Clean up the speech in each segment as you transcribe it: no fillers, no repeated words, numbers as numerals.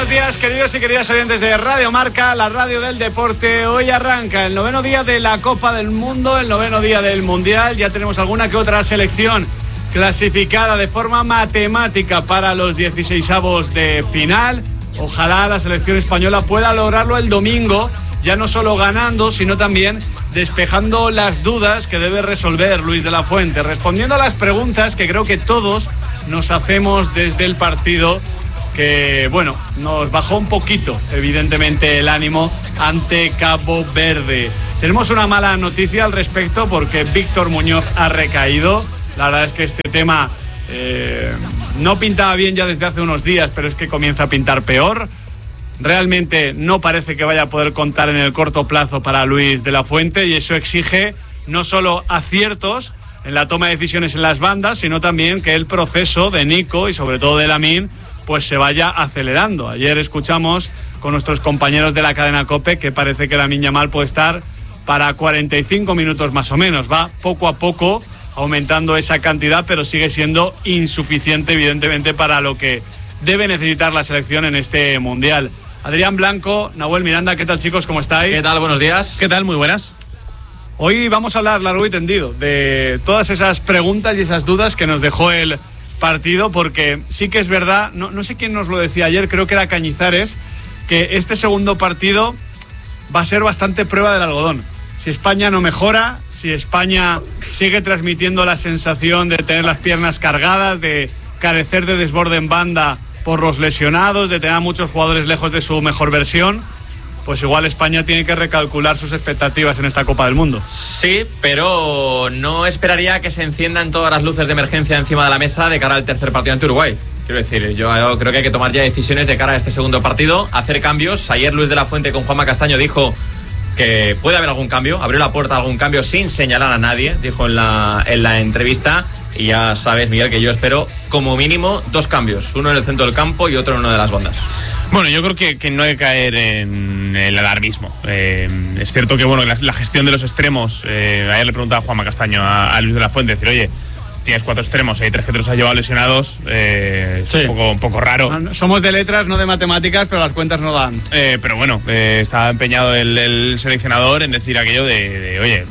buenos días, queridos y queridas oyentes de Radio Marca, la radio del deporte. Hoy arranca el 9º día de la Copa del Mundo, el 9º día del Mundial. Ya tenemos alguna que otra selección clasificada de forma matemática para los 16avos de final. Ojalá la selección española pueda lograrlo el domingo, ya no solo ganando, sino también despejando las dudas que debe resolver Luis de la Fuente, respondiendo a las preguntas que creo que todos nos hacemos desde el partido, que bueno, nos bajó un poquito evidentemente el ánimo ante Cabo Verde. Tenemos una mala noticia al respecto porque Víctor Muñoz ha recaído. La verdad es que este tema no pintaba bien ya desde hace unos días, pero es que comienza a pintar peor. Realmente no parece que vaya a poder contar en el corto plazo para Luis de la Fuente, y eso exige no solo aciertos en la toma de decisiones en las bandas, sino también que el proceso de Nico y sobre todo de Lamine pues se vaya acelerando. Ayer escuchamos con nuestros compañeros de la cadena COPE que parece que Lamine Yamal puede estar para 45 minutos más o menos. Va poco a poco aumentando esa cantidad, pero sigue siendo insuficiente evidentemente para lo que debe necesitar la selección en este Mundial. Adrián Blanco, Nahuel Miranda, ¿qué tal, chicos? ¿Cómo estáis? ¿Qué tal? Buenos días. ¿Qué tal? Muy buenas. Hoy vamos a hablar largo y tendido de todas esas preguntas y esas dudas que nos dejó el partido, porque sí que es verdad, no sé quién nos lo decía ayer, creo que era Cañizares, que este segundo partido va a ser bastante prueba del algodón. Si España no mejora, si España sigue transmitiendo la sensación de tener las piernas cargadas, de carecer de desborde en banda por los lesionados, de tener a muchos jugadores lejos de su mejor versión, pues igual España tiene que recalcular sus expectativas en esta Copa del Mundo. Sí, pero no esperaría que se enciendan todas las luces de emergencia encima de la mesa de cara al tercer partido ante Uruguay. Quiero decir, yo creo que hay que tomar ya decisiones de cara a este segundo partido, hacer cambios. Ayer Luis de la Fuente con Juanma Castaño dijo que puede haber algún cambio, abrió la puerta a algún cambio sin señalar a nadie, dijo en la entrevista. Y ya sabes, Miguel, que yo espero como mínimo 2 cambios, uno en el centro del campo y otro en una de las bandas. Bueno, yo creo que no hay que caer en el alarmismo. Es cierto que bueno, la gestión de los extremos, ayer le preguntaba a Juanma Castaño a Luis de la Fuente, decir, oye, tienes 4 extremos, hay 3 que te los has llevado lesionados, sí. un poco raro. No, somos de letras, no de matemáticas, pero las cuentas no dan. Pero bueno, está empeñado el seleccionador en decir aquello de oye,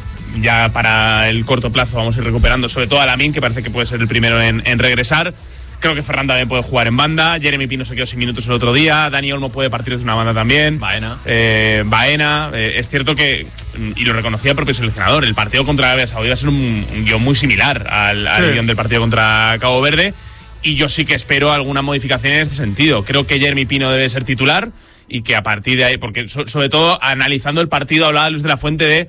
ya para el corto plazo vamos a ir recuperando, sobre todo a Lamine, que parece que puede ser el primero en regresar. Creo que Ferran también puede jugar en banda. Jeremy Pino se quedó sin minutos el otro día. Dani Olmo puede partir desde una banda también. Baena. Es cierto que, y lo reconocía el propio seleccionador, el partido contra Arabia Saudí va a ser un guión muy similar al guión del partido contra Cabo Verde. Y yo sí que espero alguna modificación en este sentido. Creo que Jeremy Pino debe ser titular y que a partir de ahí, porque sobre todo analizando el partido, hablaba Luis de la Fuente de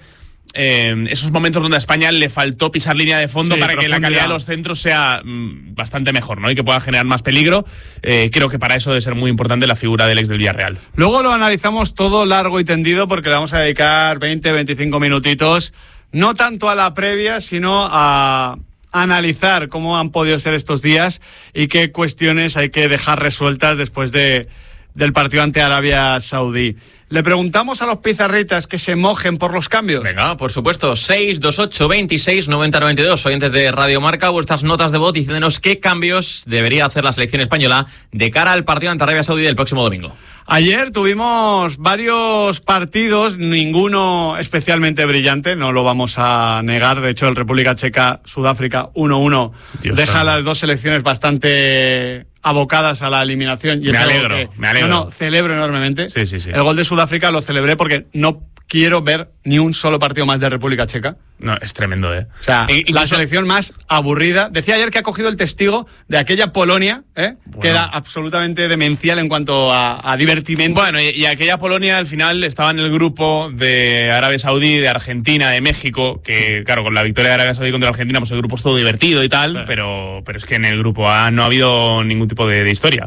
esos momentos donde a España le faltó pisar línea de fondo, sí, para que la calidad de los centros sea bastante mejor, ¿no? Y que pueda generar más peligro. Creo que para eso debe ser muy importante la figura del ex del Villarreal. Luego lo analizamos todo largo y tendido, porque le vamos a dedicar 20-25 minutitos, no tanto a la previa, sino a analizar cómo han podido ser estos días y qué cuestiones hay que dejar resueltas después del partido ante Arabia Saudí. Le preguntamos a los pizarritas que se mojen por los cambios. Venga, por supuesto. 628 26 90 92. Oyentes de Radio Marca, vuestras notas de voz diciéndonos qué cambios debería hacer la selección española de cara al partido ante Arabia Saudí del próximo domingo. Ayer tuvimos varios partidos, ninguno especialmente brillante, no lo vamos a negar. De hecho, el República Checa, Sudáfrica 1-1 deja a las dos selecciones bastante abocadas a la eliminación. Y me alegro. No, celebro enormemente. Sí. El gol de Sudáfrica lo celebré porque no quiero ver ni un solo partido más de República Checa. No, es tremendo, O sea, la selección más aburrida. Decía ayer que ha cogido el testigo de aquella Polonia, bueno, que era absolutamente demencial en cuanto a divertimento. Bueno, y aquella Polonia al final estaba en el grupo de Arabia Saudí, de Argentina, de México, que claro, con la victoria de Arabia Saudí contra Argentina, pues el grupo es todo divertido y tal, sí. pero es que en el grupo A no ha habido ningún tipo de historia.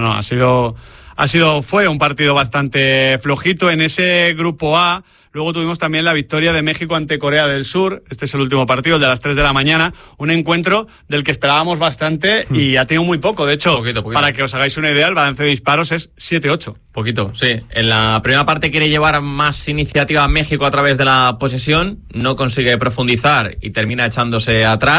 No, fue un partido bastante flojito en ese grupo A. Luego tuvimos también la victoria de México ante Corea del Sur. Este es el último partido, el de las 3 de la mañana. Un encuentro del que esperábamos bastante y ha tenido muy poco. De hecho, poquito. Para que os hagáis una idea, el balance de disparos es 7-8. Poquito, sí. En la primera parte quiere llevar más iniciativa a México a través de la posesión. No consigue profundizar y termina echándose atrás.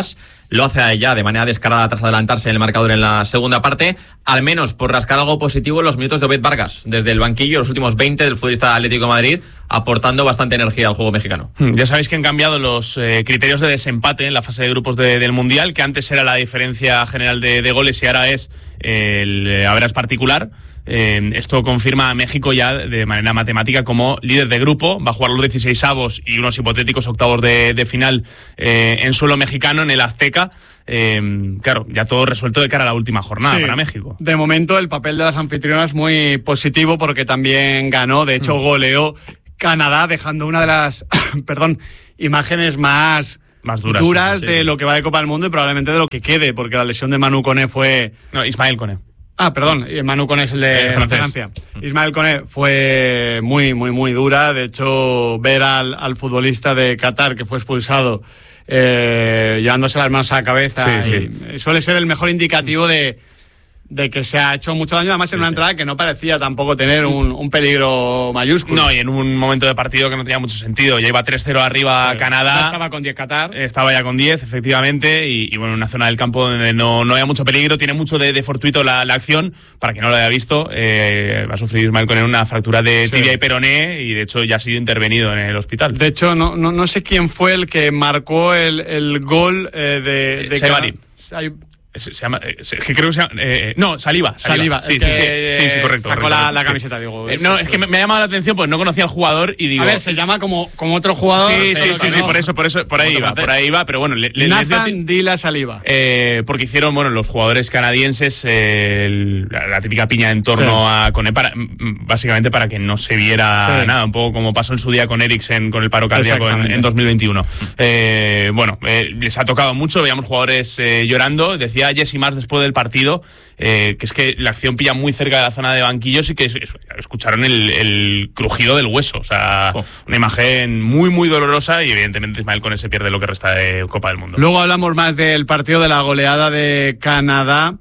lo hace ya de manera descarada tras adelantarse en el marcador en la segunda parte, al menos por rascar algo positivo en los minutos de Obed Vargas, desde el banquillo, los últimos 20 del futbolista Atlético de Madrid, aportando bastante energía al juego mexicano. Ya sabéis que han cambiado los criterios de desempate en la fase de grupos del Mundial, que antes era la diferencia general de goles y ahora es el average particular. Esto confirma a México ya de manera matemática como líder de grupo. Va a jugar los 16avos y unos hipotéticos octavos de final en suelo mexicano, en el Azteca. Claro, ya todo resuelto de cara a la última jornada para México. De momento el papel de las anfitrionas muy positivo porque también ganó, de hecho goleó Canadá, dejando una de las imágenes más duras de lo que va de Copa del Mundo y probablemente de lo que quede, porque la lesión de Manu Koné fue... No, Ismael Koné. Manu Koné es el de Francia. Ismael Koné fue muy, muy, muy dura. De hecho, ver al futbolista de Qatar que fue expulsado llevándose las manos a la cabeza suele ser el mejor indicativo de que se ha hecho mucho daño, además en una entrada que no parecía tampoco tener un peligro mayúsculo. No, y en un momento de partido que no tenía mucho sentido. Ya iba 3-0 arriba Canadá. Ya estaba con 10 Qatar. Estaba ya con 10, efectivamente, y bueno, en una zona del campo donde no había mucho peligro. Tiene mucho de fortuito la acción. Para quien no lo haya visto, va a sufrir Ismael Koné una fractura de tibia y peroné, y de hecho ya ha sido intervenido en el hospital. De hecho, no sé quién fue el que marcó el gol de Sebari. Se llama, que creo que se llama, Saliba. Sí, correcto. Sacó la camiseta, digo. No, es que me ha llamado la atención, pues no conocía al jugador y digo... A ver, se llama como otro jugador. Sí, por ahí va, pero bueno... Nathan Dila Saliba. Porque hicieron, los jugadores canadienses la típica piña en torno a Koné, básicamente para que no se viera nada, un poco como pasó en su día con Eriksen, con el paro cardíaco en 2021. Les ha tocado mucho, veíamos jugadores llorando, decía Jesse Mars después del partido que es que la acción pilla muy cerca de la zona de banquillos y que escucharon el crujido del hueso, o sea, una imagen muy muy dolorosa, y evidentemente Ismael Koné se pierde lo que resta de Copa del Mundo. Luego hablamos más del partido de la goleada de Canadá.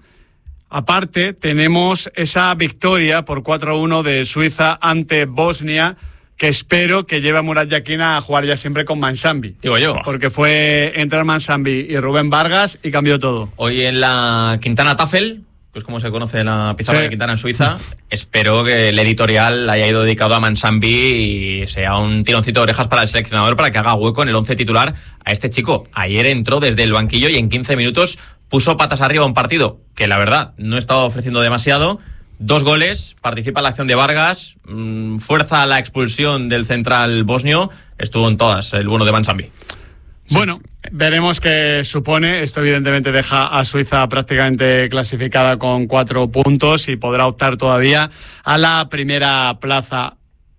Aparte, tenemos esa victoria por 4-1 de Suiza ante Bosnia, que espero que lleve a Murat Yakin a jugar ya siempre con Mansambi. Digo yo. Porque fue entrar Mansambi y Rubén Vargas y cambió todo. Hoy en la Quintana Tafel, que es como se conoce la pizarra de Quintana en Suiza, espero que el editorial haya ido dedicado a Mansambi y sea un tironcito de orejas para el seleccionador para que haga hueco en el 11 titular a este chico. Ayer entró desde el banquillo y en 15 minutos puso patas arriba un partido que la verdad no estaba ofreciendo demasiado. 2 goles, participa en la acción de Vargas, fuerza la expulsión del central bosnio, estuvo en todas el bueno de Mansambi. Bueno, veremos qué supone. Esto evidentemente deja a Suiza prácticamente clasificada con 4 puntos y podrá optar todavía a la primera plaza.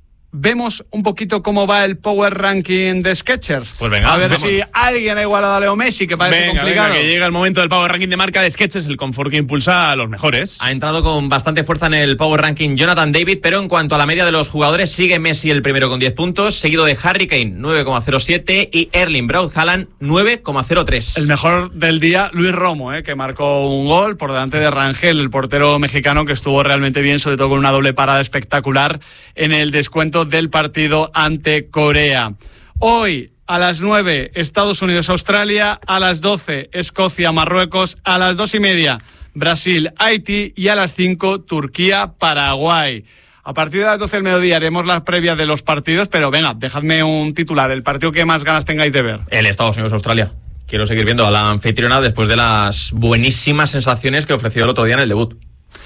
Vemos un poquito cómo va el Power Ranking de Skechers. Pues venga, a ver si alguien ha igualado a Leo Messi, que parece complicado. Venga, que llega el momento del Power Ranking de marca de Skechers, el confort que impulsa a los mejores. Ha entrado con bastante fuerza en el Power Ranking Jonathan David, pero en cuanto a la media de los jugadores, sigue Messi el primero con 10 puntos, seguido de Harry Kane, 9,07, y Erling Braut Haaland, 9,03. El mejor del día, Luis Romo, que marcó un gol por delante de Rangel, el portero mexicano, que estuvo realmente bien, sobre todo con una doble parada espectacular en el descuento del partido ante Corea. Hoy a las 9 Estados Unidos-Australia, a las 12 Escocia-Marruecos, a las 2:30 Brasil-Haití y a las 5 Turquía-Paraguay. A partir de las 12 del mediodía haremos las previas de los partidos, pero venga, dejadme un titular, el partido que más ganas tengáis de ver. El Estados Unidos-Australia. Quiero seguir viendo a la anfitriona después de las buenísimas sensaciones que ofreció el otro día en el debut.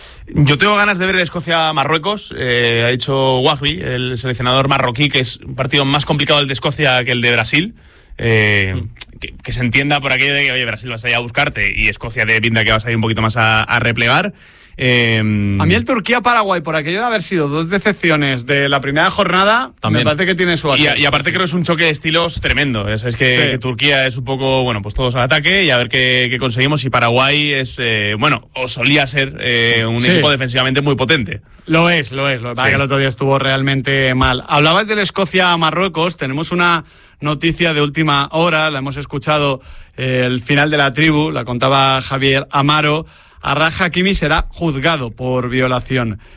Yo tengo ganas de ver el Escocia-Marruecos. Ha dicho Wahbi, el seleccionador marroquí, que es un partido más complicado el de Escocia que el de Brasil. Que se entienda por aquello de que, oye, Brasil vas a ir a buscarte y Escocia de pinta que vas a ir un poquito más a replegar. A mí el Turquía-Paraguay, por aquello de haber sido 2 decepciones de la primera jornada, también me parece que tiene su y aparte creo que es un choque de estilos tremendo. Es que Turquía es un poco, pues todos al ataque y a ver qué conseguimos. Y Paraguay es, o solía ser un equipo defensivamente muy potente. Lo es. Lo que pasa que el otro día estuvo realmente mal. Hablabas del Escocia-Marruecos, tenemos una noticia de última hora, la hemos escuchado el final de la tribu, la contaba Javier Amaro. Arraj Hakimi será juzgado por violación.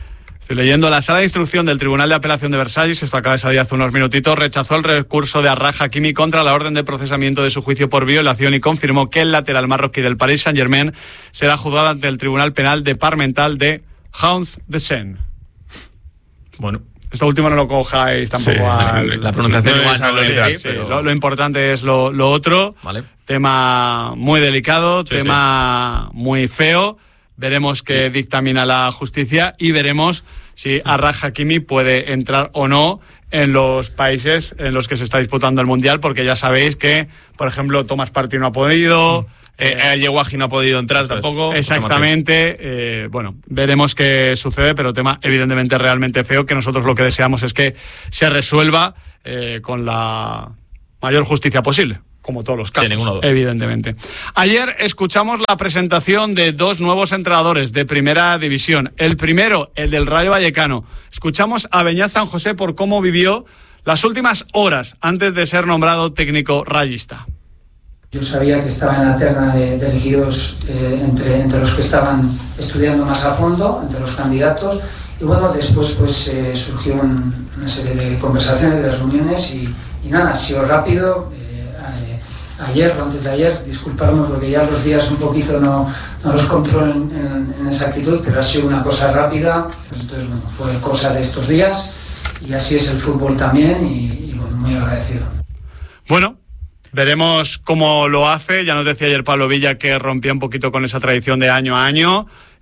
Estoy leyendo. La sala de instrucción del Tribunal de Apelación de Versalles, esto acaba de salir hace unos minutitos, rechazó el recurso de Arraj Hakimi contra la orden de procesamiento de su juicio por violación y confirmó que el lateral marroquí del Paris Saint-Germain será juzgado ante el Tribunal Penal Departamental de Hauts de Seine. Bueno. Esto último no lo cojáis tampoco la pronunciación igual no lo sí, pero lo importante es lo otro. Vale. Tema muy delicado, tema muy feo. Veremos qué dictamina la justicia y veremos si Arraj Hakimi puede entrar o no en los países en los que se está disputando el Mundial, porque ya sabéis que, por ejemplo, Thomas Partey no ha podido... El Yewaji no ha podido entrar tampoco. Exactamente. Bueno, veremos qué sucede, pero tema evidentemente realmente feo, que nosotros lo que deseamos es que se resuelva con la mayor justicia posible, como todos los casos, evidentemente. Ayer escuchamos la presentación de 2 nuevos entrenadores de primera división. El primero, el del Rayo Vallecano. Escuchamos a Beñat San José por cómo vivió las últimas horas antes de ser nombrado técnico rayista. Yo sabía que estaba en la terna de elegidos entre los que estaban estudiando más a fondo, entre los candidatos, y bueno, después pues surgió una serie de conversaciones, de reuniones y nada, ha sido rápido. Ayer o antes de ayer, disculparnos porque ya los días un poquito no los controlo en exactitud, pero ha sido una cosa rápida, entonces bueno, fue cosa de estos días y así es el fútbol también y bueno, muy agradecido. Bueno, veremos cómo lo hace. Ya nos decía ayer Pablo Villa que rompía un poquito con esa tradición de año a año.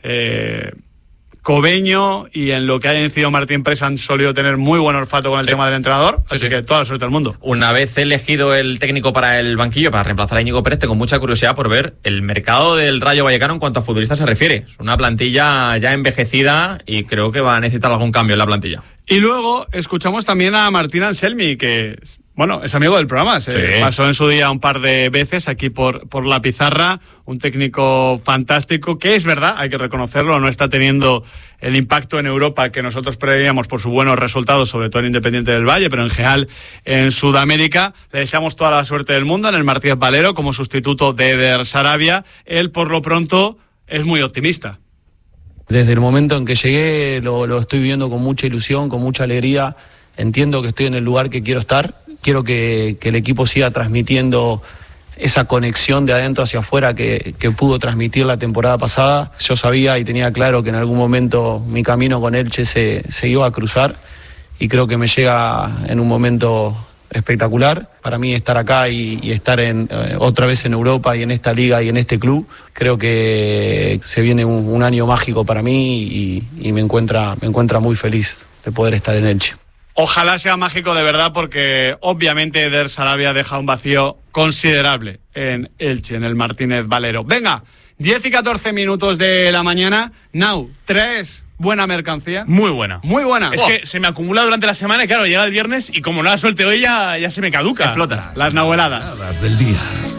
Cobeño y en lo que haya incidido Martín Pérez han solido tener muy buen olfato con el tema del entrenador, así que toda la suerte del mundo. Una vez elegido el técnico para el banquillo, para reemplazar a Íñigo Pérez, tengo mucha curiosidad por ver el mercado del Rayo Vallecano en cuanto a futbolistas se refiere. Es una plantilla ya envejecida y creo que va a necesitar algún cambio en la plantilla. Y luego escuchamos también a Martín Anselmi, que... Bueno, es amigo del programa, pasó en su día un par de veces aquí por la pizarra, un técnico fantástico, que es verdad, hay que reconocerlo, no está teniendo el impacto en Europa que nosotros preveíamos por sus buenos resultados, sobre todo en Independiente del Valle, pero en general en Sudamérica. Le deseamos toda la suerte del mundo en el Martínez Valero como sustituto de Eder Sarabia. Él, por lo pronto, es muy optimista. Desde el momento en que llegué lo estoy viviendo con mucha ilusión, con mucha alegría. Entiendo que estoy en el lugar que quiero estar. Quiero que el equipo siga transmitiendo esa conexión de adentro hacia afuera que pudo transmitir la temporada pasada. Yo sabía y tenía claro que en algún momento mi camino con Elche se iba a cruzar y creo que me llega en un momento espectacular. Para mí estar acá y estar otra vez en Europa y en esta liga y en este club, creo que se viene un año mágico para mí y me encuentra muy feliz de poder estar en Elche. Ojalá sea mágico de verdad, porque obviamente Eder Sarabia deja un vacío considerable en Elche, en el Martínez Valero. Venga, 10 y 14 minutos de la mañana. Now, ¿traes buena mercancía? Muy buena. Muy buena. Es que se me acumula durante la semana y claro, llega el viernes y como no la suelte hoy ya se me caduca. Explota. Las nahueladas del día.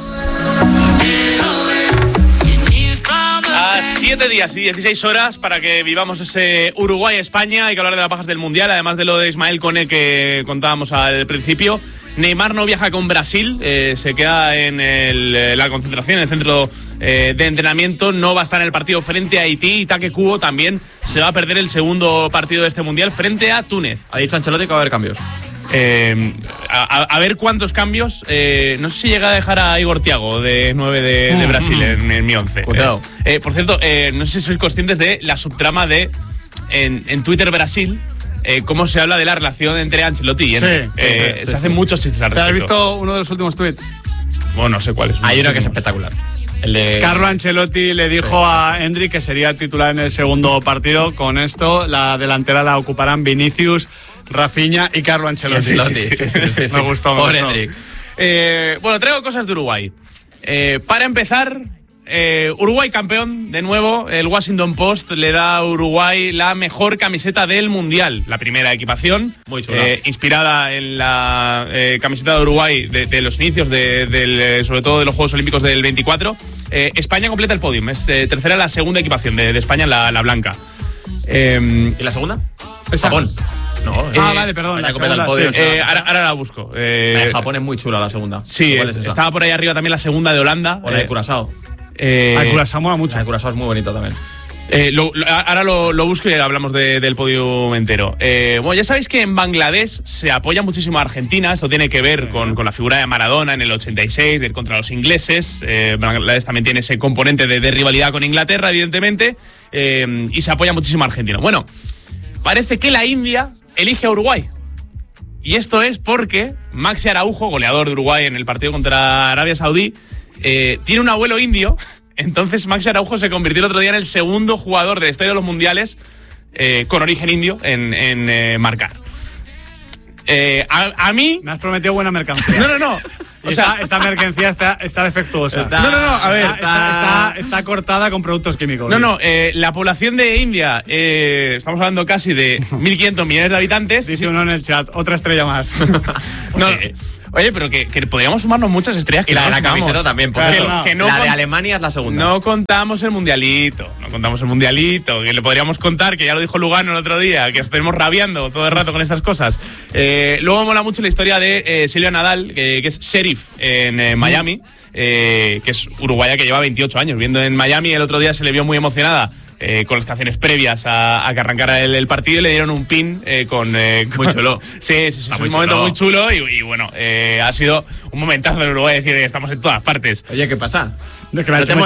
A 7 días y 16 horas para que vivamos ese Uruguay-España. Hay que hablar de las bajas del Mundial, además de lo de Ismael Koné que contábamos al principio. Neymar no viaja con Brasil, se queda en la concentración, en el centro de entrenamiento. No va a estar en el partido frente a Haití. Y Take Kubo también se va a perder el segundo partido de este Mundial frente a Túnez. Ha dicho Ancelotti que va a haber cambios. A ver cuántos cambios. No sé si llega a dejar a Igor Thiago de 9 de Brasil en mi 11. Cuidado. Por cierto, no sé si sois conscientes de la subtrama de en Twitter Brasil, cómo se habla de la relación entre Ancelotti y Henry. Se hacen muchos chistes al respecto. ¿Te has visto uno de los últimos tweets? Bueno, no sé cuál es. Hay uno que es espectacular. El de Carlo Ancelotti le dijo a Henry que sería titular en el segundo partido. Con esto, la delantera la ocuparán Vinicius, Rafinha y Carlo Ancelotti. Sí. Me gustó. Pobre Henry. Bueno, traigo cosas de Uruguay. Para empezar, Uruguay campeón de nuevo. El Washington Post le da a Uruguay la mejor camiseta del Mundial. La primera equipación, muy chula, inspirada en la camiseta de Uruguay de los inicios, sobre todo de los Juegos Olímpicos del 24. España completa el podium. Es tercera la segunda equipación de España, la blanca. ¿Y la segunda? Japón. No, vale, perdón. La segunda, el podio, ahora la busco. La de Japón es muy chula, la segunda. Sí, estaba por ahí arriba también la segunda de Holanda. O la de Curazao. La de Curazao mola mucho. La de Curazao es muy bonita también. Ahora lo busco y hablamos del podio entero. Bueno, ya sabéis que en Bangladesh se apoya muchísimo a Argentina. Esto tiene que ver con la figura de Maradona en el 86, de ir contra los ingleses. Bangladesh también tiene ese componente de rivalidad con Inglaterra, evidentemente, y se apoya muchísimo a Argentina. Bueno, parece que la India elige a Uruguay. Y esto es porque Maxi Araujo, goleador de Uruguay en el partido contra Arabia Saudí, tiene un abuelo indio. Entonces Maxi Araujo se convirtió el otro día en el segundo jugador de la historia de los mundiales con origen indio en marcar. A mí... Me has prometido buena mercancía. No. O sea, esta mercancía está defectuosa. A ver. Está cortada con productos químicos. La población de India, estamos hablando casi de 1.500 millones de habitantes. Dice uno en el chat, otra estrella más. Oye, pero que podríamos sumarnos muchas estrellas. Y la de la camiseta también, porque la de Alemania es la segunda. No contamos el mundialito, que le podríamos contar, que ya lo dijo Lugano el otro día, que estemos rabiando todo el rato con estas cosas. Luego mola mucho la historia de Silvia Nadal, que es sheriff en Miami, que es uruguaya, que lleva 28 años viviendo en Miami. El otro día se le vio muy emocionada con las canciones previas a que arrancara el partido, y le dieron un pin muy chulo. Sí, es un momento muy chulo y bueno, ha sido un momentazo de Uruguay, decir que estamos en todas partes. Oye, ¿qué pasa? Le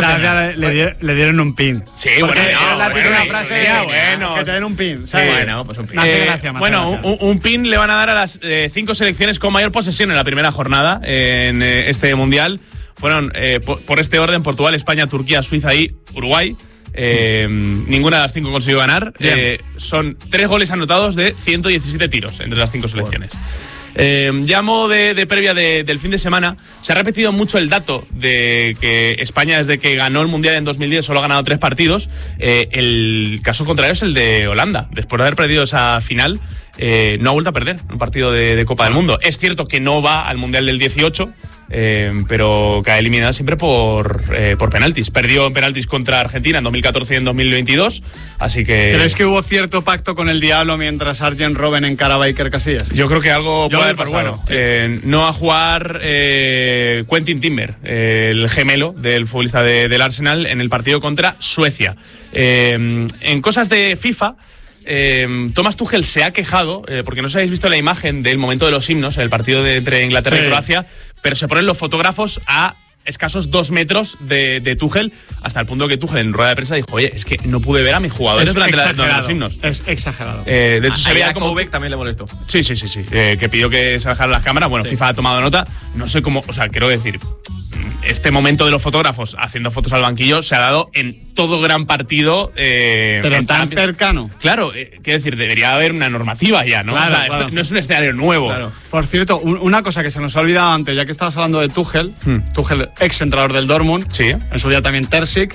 dieron un pin. Sí, frase que te den un pin, ¿sabes? Bueno, pues un pin. Un pin le van a dar a las 5 selecciones con mayor posesión en la primera jornada en este mundial. Fueron por este orden: Portugal, España, Turquía, Suiza y Uruguay. Ninguna de las 5 consiguió ganar. Son 3 goles anotados de 117 tiros entre las 5 selecciones. Ya a modo de previa del fin de semana, se ha repetido mucho el dato de que España, desde que ganó el Mundial en 2010, solo ha ganado 3 partidos. El caso contrario es el de Holanda. Después de haber perdido esa final, no ha vuelto a perder un partido de Copa del Mundo. Es cierto que no va al Mundial del 18, pero cae eliminada siempre por penaltis. Perdió en penaltis contra Argentina en 2014 y en 2022, así que... ¿Crees que hubo cierto pacto con el diablo mientras Arjen Robben encaraba a Iker Casillas? Yo creo que algo puede haber pasado. No va a jugar Quentin Timber, el gemelo del futbolista del Arsenal, en el partido contra Suecia. En cosas de FIFA, Thomas Tuchel se ha quejado, porque no os habéis visto la imagen del momento de los himnos en el partido entre Inglaterra y Croacia, pero se ponen los fotógrafos a escasos 2 metros de Tuchel, hasta el punto que Tuchel en rueda de prensa dijo: oye, es que no pude ver a mis jugadores durante los himnos. Es exagerado. De hecho, se veía como Beck también le molestó. Sí. Que pidió que se bajaran las cámaras. Bueno, FIFA ha tomado nota. No sé cómo, o sea, quiero decir, este momento de los fotógrafos haciendo fotos al banquillo se ha dado en todo gran partido. Pero tan cercano. Claro, quiero decir, debería haber una normativa ya, ¿no? Claro, o sea, claro. Esto no es un escenario nuevo. Claro. Por cierto, una cosa que se nos ha olvidado antes, ya que estabas hablando de Tuchel, Tuchel, ex entrenador del Dortmund, en su día también Terzic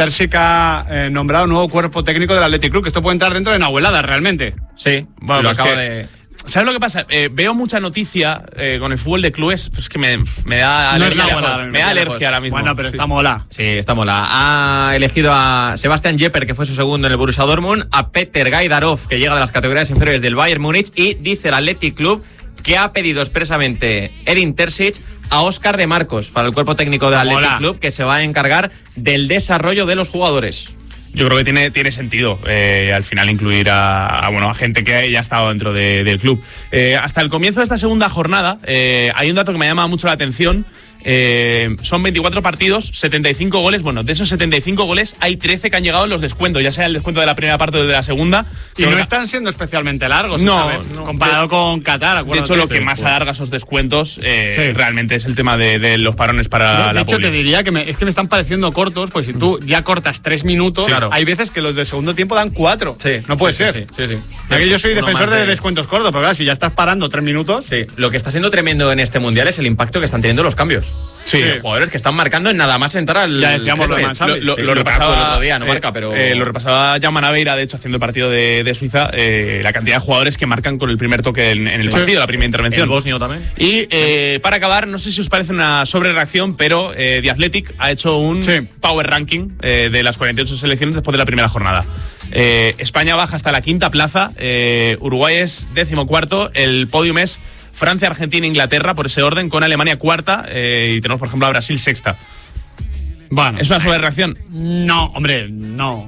ha nombrado un nuevo cuerpo técnico del Athletic Club, que esto puede entrar dentro de Nahuelada realmente. Sí, bueno, lo acaba de... ¿Sabes lo que pasa? Veo mucha noticia con el fútbol de clubes, pues es que me da alergia ahora mismo. Bueno, pero está mola. Sí, está mola. Ha elegido a Sebastian Jepper, que fue su segundo en el Borussia Dortmund, a Peter Gaidarov, que llega de las categorías inferiores del Bayern Múnich, y dice el Athletic Club que ha pedido expresamente Edin Terzic a Óscar de Marcos para el cuerpo técnico del Athletic Club, que se va a encargar del desarrollo de los jugadores. Yo creo que tiene sentido al final incluir a gente que ya ha estado dentro del club. Hasta el comienzo de esta segunda jornada hay un dato que me llama mucho la atención. Son 24 partidos, 75 goles. Bueno, de esos 75 goles hay 13 que han llegado en los descuentos, ya sea el descuento de la primera parte o de la segunda. Y no están siendo especialmente largos, no, comparado con Qatar. De hecho, lo que más alarga esos descuentos realmente es el tema de los parones para la publi. De hecho, te diría que es que me están pareciendo cortos, pues si tú ya cortas 3 minutos, hay veces que los de segundo tiempo dan 4. Sí, no puede ser. Sí. Aquí yo soy defensor de descuentos cortos, pero claro, si ya estás parando 3 minutos... Sí, lo que está siendo tremendo en este Mundial es el impacto que están teniendo los cambios. Sí, jugadores que están marcando en nada más entrar al... Ya decíamos lo repasaba el otro día, no marca, pero... lo repasaba Jaume Naveira, de hecho, haciendo el partido de Suiza, la cantidad de jugadores que marcan con el primer toque en el partido, la primera intervención. El bosnio también. Y para acabar, no sé si os parece una sobrereacción, pero The Athletic ha hecho un power ranking de las 48 selecciones después de la primera jornada. España baja hasta la 5ª plaza, Uruguay es 14º, el podium es Francia, Argentina, Inglaterra, por ese orden, con Alemania 4ª, y tenemos, por ejemplo, a Brasil 6ª. Bueno, ¿es una sobrereacción? No, hombre, no.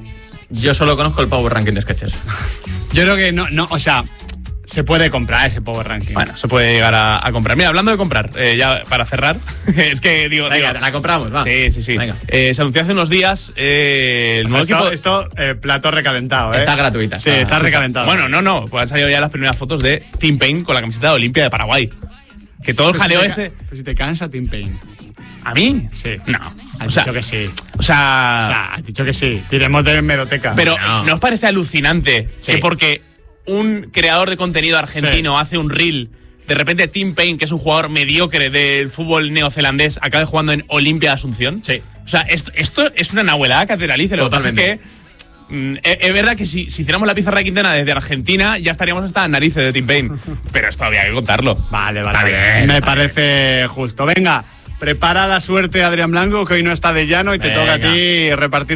Yo solo conozco el Power Ranking de Skechers. Yo creo que no, o sea, se puede comprar ese Power Ranking. Bueno, se puede llegar a comprar. Mira, hablando de comprar, ya para cerrar, es que digo... Venga, te la compramos, va. Sí. Venga. Se anunció hace unos días el nuevo equipo... Esto, plato recalentado, Está gratuita. Sí, está recalentado. Bueno, no, pues han salido ya las primeras fotos de Tim Payne con la camiseta de Olimpia de Paraguay. Que todo el jaleo Pero si te cansa Tim Payne. ¿A mí? Sí. No. Has dicho que sí. O sea, has dicho que sí. Tiremos de hemeroteca. pero ¿no os parece alucinante que porque un creador de contenido argentino hace un reel, de repente Tim Payne, que es un jugador mediocre del fútbol neozelandés, acabe jugando en Olimpia de Asunción? Sí. O sea, esto es una nahuelada catedralicia. Lo que pasa es que es verdad que si hiciéramos la pizarra de Quintana desde Argentina, ya estaríamos hasta las narices de Tim Payne. Pero esto había que contarlo. Vale. Está bien, Me está parece justo. Venga, prepara la suerte, Adrián Blanco, que hoy no está de llano y te toca a ti repartir